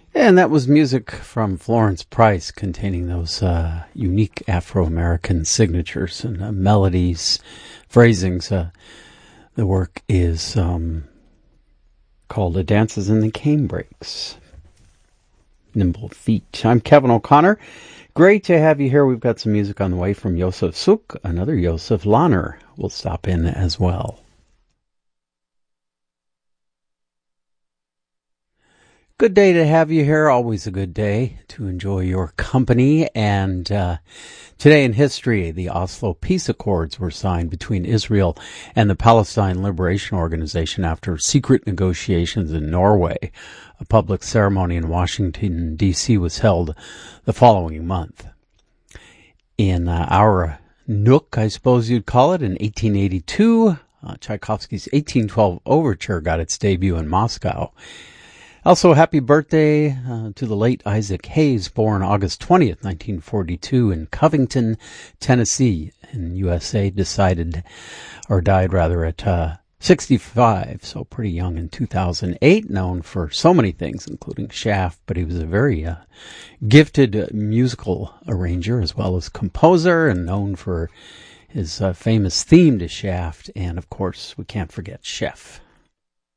And that was music from Florence Price containing those unique Afro-American signatures and melodies, phrasings. The work is called Dances in the Canebrakes. Nimble Feet. I'm Kevin O'Connor. Great to have you here. We've got some music on the way from Josef Suk, another Josef Lahner will stop in as well. Good day to have you here. Always a good day to enjoy your company. And today in history, the Oslo Peace Accords were signed between Israel and the Palestine Liberation Organization after secret negotiations in Norway. A public ceremony in Washington, D.C. was held the following month. In our nook, I suppose you'd call it, in 1882, Tchaikovsky's 1812 Overture got its debut in Moscow. Also, happy birthday to the late Isaac Hayes, born August 20th, 1942 in Covington, Tennessee, in USA, died at 65, so pretty young in 2008, known for so many things, including Shaft, but he was a very gifted musical arranger as well as composer, and known for his famous theme to Shaft, and of course, we can't forget Chef.